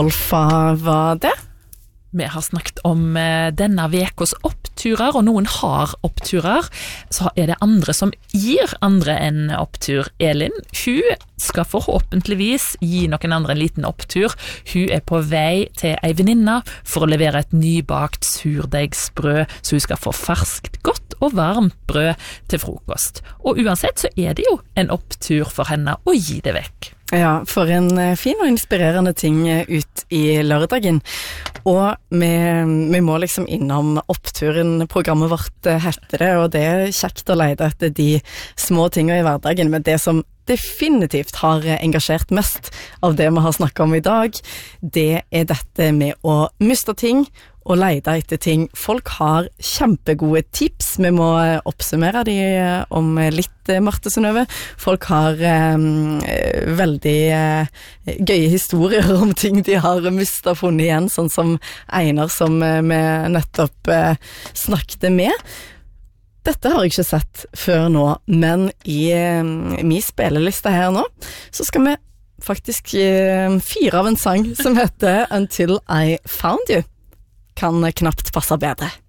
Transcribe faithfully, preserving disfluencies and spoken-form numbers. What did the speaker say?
Alfa var det? Vi har snakket om denne vekos oppturer, og noen har oppturer. Så er det andre som gir andre en opptur. Elin, hun skal forhåpentligvis gi noen andre en liten opptur. Hun er på vei til ei venninne for å levere et nybakt surdeigsbrød, så hun skal få ferskt, godt og varmt brød til frokost. Og uansett så er det jo en opptur for henne å gi det vekk. Ja, for en fin og inspirerende ting ut i lørdagen. Og vi, vi må liksom innom oppturen, programmet vårt heter det, og det er kjekt å lete etter de små tingene i hverdagen, men det som definitivt har engasjert mest av det vi har snakket om i dag, det er dette med å miste ting og lete etter ting. Folk har kjempegode tips. Vi må oppsummere de om litt, Marte Synnøve. Folk har eh, veldig eh, gøye historier om ting de har mistet og funnet igjen, sånn som Einar som eh, vi nettopp eh, snakket med. Dette har jeg ikke sett før nå, men i eh, min spilleliste her nå, så skal vi faktisk eh, fire av en sang som heter Until I Found You. Kan knapt passe bedre.